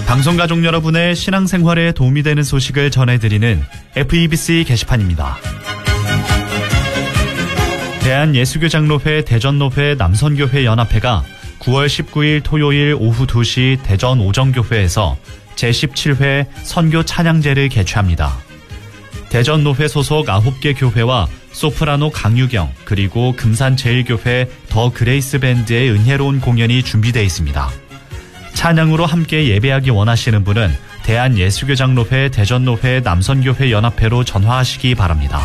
방송가족 여러분의 신앙생활에 도움이 되는 소식을 전해드리는 FEBC 게시판입니다. 대한예수교장로회 대전노회 남선교회 연합회가 9월 19일 토요일 오후 2시 대전 오정교회에서 제17회 선교 찬양제를 개최합니다. 대전노회 소속 9개 교회와 소프라노 강유경 그리고 금산제일교회 더 그레이스 밴드의 은혜로운 공연이 준비되어 있습니다. 찬양으로 함께 예배하기 원하시는 분은 대한예수교장로회 대전노회 남선교회 연합회로 전화하시기 바랍니다.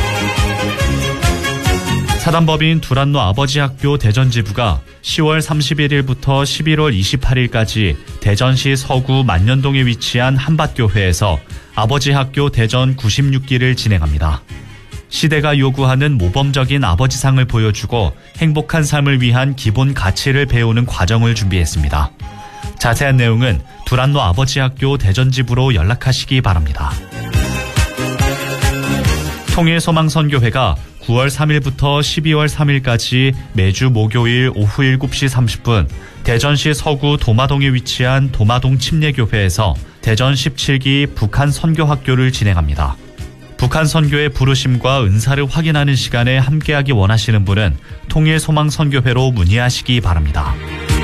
사단법인 두란노 아버지학교 대전지부가 10월 31일부터 11월 28일까지 대전시 서구 만년동에 위치한 한밭교회에서 아버지학교 대전 96기를 진행합니다. 시대가 요구하는 모범적인 아버지상을 보여주고 행복한 삶을 위한 기본 가치를 배우는 과정을 준비했습니다. 자세한 내용은 두란노 아버지학교 대전지부로 연락하시기 바랍니다. 통일소망선교회가 9월 3일부터 12월 3일까지 매주 목요일 오후 7시 30분 대전시 서구 도마동에 위치한 도마동 침례교회에서 대전 17기 북한 선교학교를 진행합니다. 북한 선교의 부르심과 은사를 확인하는 시간에 함께하기 원하시는 분은 통일소망선교회로 문의하시기 바랍니다.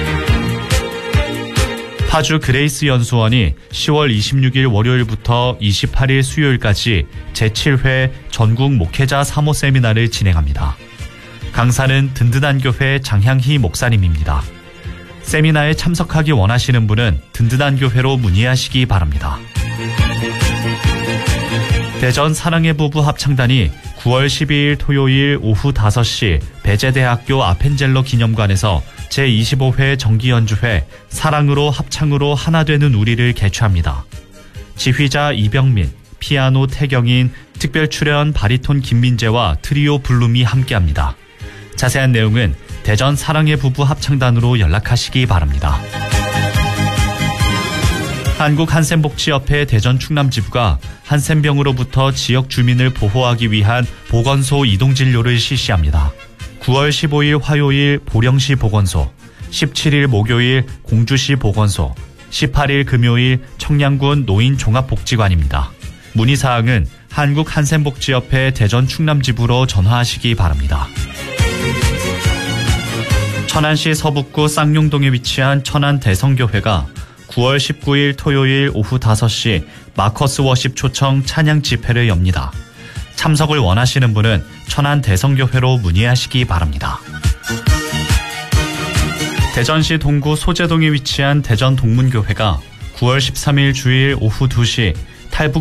파주 그레이스 연수원이 10월 26일 월요일부터 28일 수요일까지 제7회 전국 목회자 사모 세미나를 진행합니다. 강사는 든든한 교회 장향희 목사님입니다. 세미나에 참석하기 원하시는 분은 든든한 교회로 문의하시기 바랍니다. 대전 사랑의 부부 합창단이 9월 12일 토요일 오후 5시 배재대학교 아펜젤러 기념관에서 제25회 정기연주회 사랑으로 합창으로 하나 되는 우리를 개최합니다. 지휘자 이병민, 피아노 태경인, 특별 출연 바리톤 김민재와 트리오 블룸이 함께합니다. 자세한 내용은 대전 사랑의 부부 합창단으로 연락하시기 바랍니다. 한국한센복지협회 대전 충남지부가 한센병으로부터 지역 주민을 보호하기 위한 보건소 이동진료를 실시합니다. 9월 15일 화요일 보령시 보건소, 17일 목요일 공주시 보건소, 18일 금요일 청량군 노인종합복지관입니다. 문의사항은 한국한센복지협회 대전 충남지부로 전화하시기 바랍니다. 천안시 서북구 쌍용동에 위치한 천안대성교회가 9월 19일 토요일 오후 5시 마커스 워십 초청 찬양 집회를 엽니다. 참석을 원하시는 분은 천안대성교회로 문의하시기 바랍니다. 대전시 동구 소재동에 위치한 대전동문교회가 9월 13일 주일 오후 2시 탈북